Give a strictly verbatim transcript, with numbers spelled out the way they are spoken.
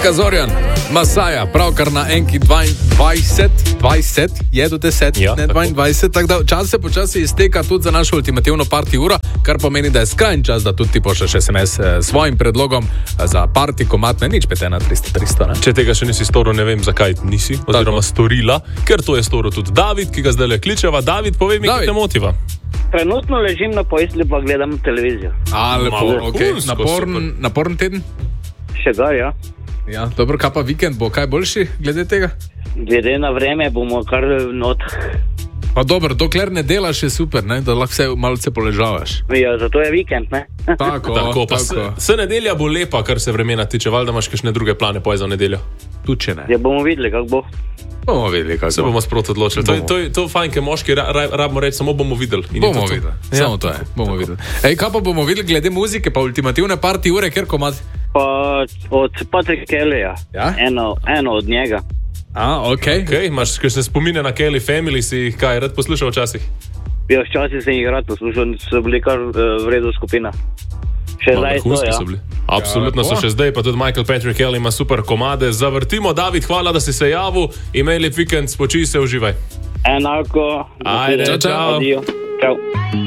Mika Zorjan, Masaja, pravkar na enki dvaindvajset, dvajset, je do deset, ja, ne dvaindvajset, tako da čas se počasi izteka tudi za našo ultimativno party uro, kar pomeni, da je skrajni čas, da tudi ti pošleš es em es s svojim predlogom za party komat, ne nič pet ena tristo tristo, ne? Če tega še nisi storil, ne vem, zakaj nisi, oziroma tako storila, ker to je storil tudi David, ki ga zdaj le kličeva. David, povej mi, kaj te motiva. Trenutno ležim na postelji pa gledam televizijo. A, lepo, okej, okay. naporn, naporn teden? Še ga, ja. Ja, dobro, kaj pa vikend bo, kaj boljši glede tega? Glede na vreme bomo kar not. Pa dobro, dokler ne delaš je super, ne? Da lahko se malce poležavaš. Ja, zato je vikend, ne? Tako, tako, pa tako. Se, se nedelja bo lepa, kar se vremena tiče, valjda imaš kakšne druge plane poje za nedeljo? Tu če ne. Ja, bomo videli, kako bo. Bomo videli, kako se bo. bomo sproti odločili. To, to, to je fajn, ker moški ra, ra, rabimo reči, samo bomo videli. Bomo videli, ja. Samo to je, bomo videli. Ej, kaj pa bomo videli glede muzike, pa ultimativne party ure, ker komad? Pa od Patrick Kellyja, ja? eno, eno od njega. A, okej. Okay. Okay, imaš kakšne spomine na Kelly Family, si jih kaj rad poslušal včasih? Ja, včasih sem jih rad poslušal, so bili kar uh, v redu skupina. Še zdaj to, ja. So bili. Absolutno ja, so še zdaj, pa tudi Michael Patrick Kelly ima super komade. Zavrtimo, David, hvala, da si se javil. Imej lep vikend, spočij se, uživaj. Enako. Ajde, čau. Čau.